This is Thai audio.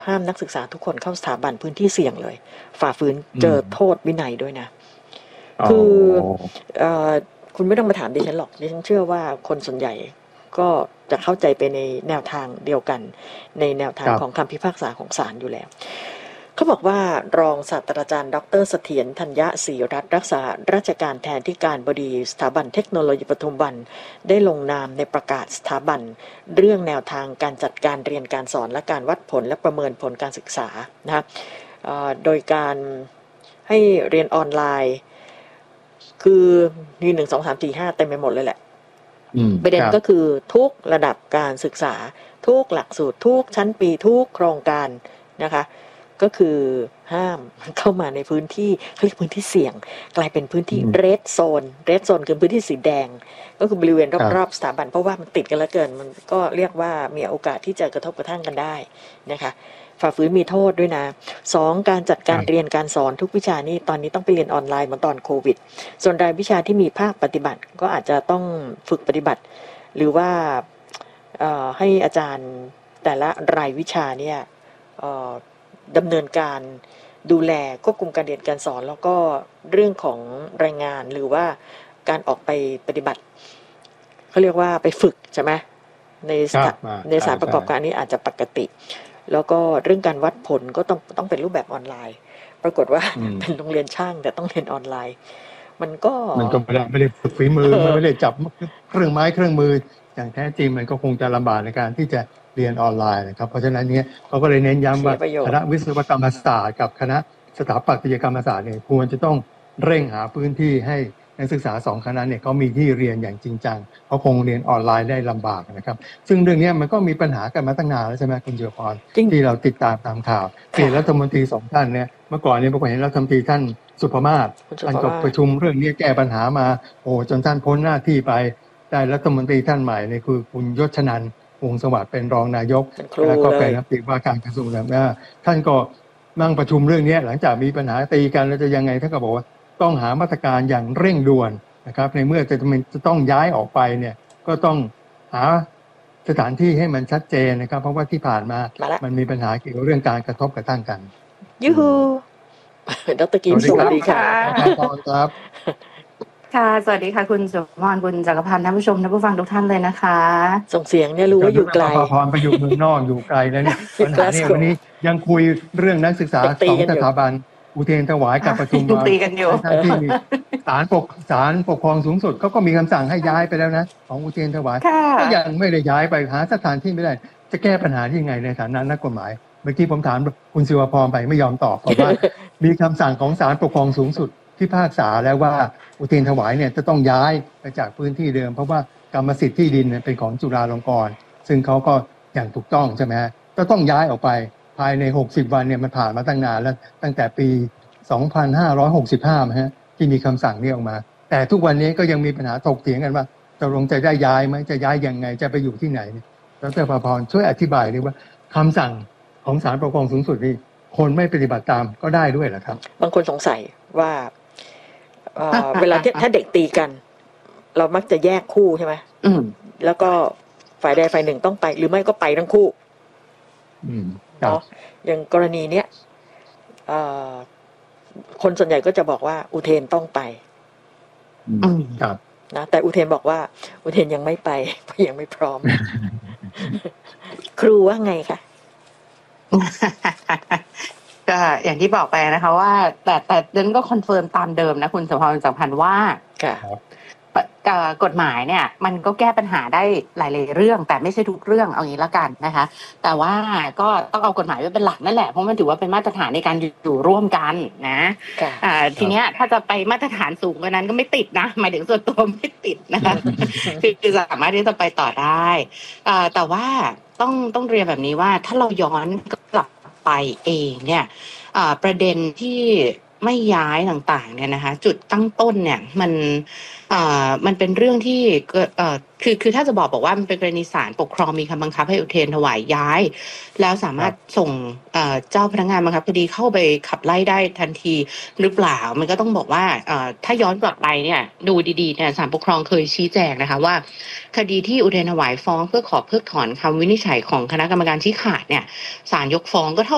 ห้ามนักศึกษาทุกคนเข้าสถาบันพื้นที่เสี่ยงเลยฝ่าฝืนเจอโทษวินัยด้วยนะคือคุณไม่ต้องมาถามดิฉันหรอกดิฉันเชื่อว่าคนส่วนใหญ่ก็จะเข้าใจไปในแนวทางเดียวกันในแนวทางของคำพิพากษาของศาลอยู่แล้วเขาบอกว่ารองศาสตราจารย์ดร.เสถียรธัญญศรีรัตน์รักษาราชการแทนที่การบดีสถาบันเทคโนโลยีปทุมวันได้ลงนามในประกาศสถาบันเรื่องแนวทางการจัดการเรียนการสอนและการวัดผลและประเมินผลการศึกษานะครับโดยการให้เรียนออนไลน์คือมี1 2 3 4 5เต็มไปหมดเลยแหละประเด็นก็คือทุกระดับการศึกษาทุกหลักสูตรทุกชั้นปีทุกโครงการนะคะก็คือห้ามเข้ามาในพื้นที่เขาเรียกพื้นที่เสี่ยงกลายเป็นพื้นที่เรดโซนคือพื้นที่สีแดงก็คือบริเวณรอบๆสถาบันเพราะว่ามันติดกันแล้วเกินมันก็เรียกว่ามีโอกาสที่จะกระทบกระทั่งกันได้นะคะฝ่าฝืนมีโทษด้วยนะ2การจัดการเรียนการสอนทุกวิชานี่ตอนนี้ต้องไปเรียนออนไลน์เหมือนตอนโควิดส่วนรายวิชาที่มีภาคปฏิบัติก็อาจจะต้องฝึกปฏิบัติหรือว่าให้อาจารย์แต่ละรายวิชาเนี่ยดำเนินการดูแลควบคุมการเรียนการสอนแล้วก็เรื่องของรายงานหรือว่าการออกไปปฏิบัติเขาเรียกว่าไปฝึกใช่ไหมในสถานประกอบการนี้อาจจะปกติแล้วก็เรื่องการวัดผลก็ต้องเป็นรูปแบบออนไลน์ปรากฏว่าเป็นโรงเรียนช่างแต่ต้องเรียนออนไลน์มันก็ไม่ได้ฝึกฝีมือไม่ได้จับเครื่องไม้เครื่องมืออย่างแท้จริงมันก็คงจะลำบากในการที่จะเรียนออนไลน์นะครับเพราะฉะนั้นเนี่ยเขาก็เลยเน้นย้ำว่าคณะวิศวกรรมศาสตร์กับคณะสถาปัตยกรรมศาสตร์เนี่ยควรจะต้องเร่งหาพื้นที่ให้นักศึกษา2คณะเนี่ยเขามีที่เรียนอย่างจริงจังเขาคงเรียนออนไลน์ได้ลำบากนะครับซึ่งเรื่องนี้มันก็มีปัญหากันมาตั้งนานแล้วใช่ไหมคุณจิรพรที่เราติดตามข่าวเห็นรัฐมนตรี2ท่านเนี่ยเมื่อก่อนเนี่ยผมเห็นรัฐมนตรีท่านสุภมาศท่านก็ประชุมเรื่องนี้แก้ปัญหามาจนท่านพ้นหน้าที่ไปได้รัฐมนตรีท่านใหม่เนี่ยคือคุณยศชนันท์วงศ์สวัสดิ์เป็นรองนายกแล้วก็เป็นรัฐมนตรีว่าการกระทรวงการคลังท่านก็นั่งประชุมเรื่องนี้หลังจากมีปัญหาตีกันแล้วจะยังไงท่านก็บอกว่าต้องหามาตรการอย่างเร่งด่วนนะครับในเมื่อจะต้องย้ายออกไปเนี่ยก็ต้องหาสถานที่ให้มันชัดเจนนะครับเพราะว่าที่ผ่านมามันมีปัญหาเกี่ยวกับเรื่องการกระทบกระทั่งกันยูฮูดร.กิมสวัสดีค่ะครับค่ะสวัสดีค่ะคุณสุภพรคุณจักรพันธ์ท่านผู้ชมท่านผู้ฟังทุกท่านเลยนะคะส่งเสียงเนี่ยรู้ว่าอยู่ไกลพรไปอยู่เมืองนอกอยู่ไกลแล้วเนี่ยปัญหาเนี่ยวันนี้ยังคุยเรื่องนักศึกษา2สถาบันอุเทรนถวายกับปทุมวันตีกันอยู่ที่มีศาลปกครองสูงสุดเขาก็มีคำสั่งให้ย้ายไปแล้วนะของอุเทรนถวายก็ยังไม่ได้ย้ายไปหาสถานที่ไม่ได้จะแก้ปัญหาที่ยังไงในฐานะนักกฎหมายเมื่อกี้ผมถามคุณศิวพรไปไม่ยอมตอบเพราะว่ามีคำสั่งของศาลปกครองสูงสุดพิพากษาแล้วว่าอุเทรนถวายเนี่ยจะต้องย้ายไปจากพื้นที่เดิมเพราะว่ากรรมสิทธิ์ที่ดินเป็นของจุฬาลงกรณ์ซึ่งเขาก็อย่างถูกต้องใช่ไหมก็ต้องย้ายออกไปภายใน60วันเนี่ยมันผ่านมาตั้งนานแล้วตั้งแต่ปี2565นะฮะที่มีคำสั่งนี้ออกมาแต่ทุกวันนี้ก็ยังมีปัญหาถกเถียงกันว่าตกลงจะได้ย้ายไหมจะย้ายยังไงจะไปอยู่ที่ไหนดร.ประภรณ์ช่วยอธิบายด้วยว่าคำสั่งของศาลปกครองสูงสุดนี่คนไม่ปฏิบัติตามก็ได้ด้วยเหรอครับบางคนสงสัยว่าเวลาถ้าเด็กตีกันเรามักจะแยกคู่ใช่ไหมแล้วก็ฝ่ายใดฝ่ายหนึ่งต้องไปหรือไม่ก็ไปทั้งคู่เนาะอย่างกรณีเนี้ยคนส่วนใหญ่ก็จะบอกว่าอุเทนต้องไปนะแต่อุเทนบอกว่าอุเทนยังไม่ไปเพราะยังไม่พร้อม ครูว่าไงคะก็อย่างที่บอกไปนะคะว่าแต่เดนก็คอนเฟิร์มตามเดิมนะคุณสมพรจักรพันธ์ว่ากฎหมายเนี่ยมันก็แก้ปัญหาได้หลายๆเรื่องแต่ไม่ใช่ทุกเรื่องเอางี้ละกันนะคะแต่ว่าก็ต้องเอากฎหมายไว้เป็นหลักนั่นแหละเพราะมันถือว่าเป็นมาตรฐานในการอยู่ร่วมกันนะทีเนี้ยถ้าจะไปมาตรฐานสูงกว่านั้นก็ไม่ติดนะหมายถึงส่วนตัวไม่ติดนะคะคือสามารถที่จะไปต่อได้แต่ว่าต้องเรียนแบบนี้ว่าถ้าเราย้อนกลับไปเองเนี่ยประเด็นที่ไม่ย้ายต่างๆเนี่ยนะคะจุดตั้งต้นเนี่ยมันเป็นเรื่องที่คือถ้าจะบอกว่ามันเป็นกรณีศาลปกครองมีคำบังคับให้อุเทรนถวายย้ายแล้วสามารถส่งเจ้าพนักงานบังคับคดีเข้าไปขับไล่ได้ทันทีหรือเปล่ามันก็ต้องบอกว่าถ้าย้อนกลับไปเนี่ยดูดีๆเนี่ยศาลปกครองเคยชี้แจงนะคะว่าคดีที่อุเทรนถวายฟ้องเพื่อขอเพิกถอนคำวินิจฉัยของคณะกรรมการชี้ขาดเนี่ยศาลยกฟ้องก็เท่า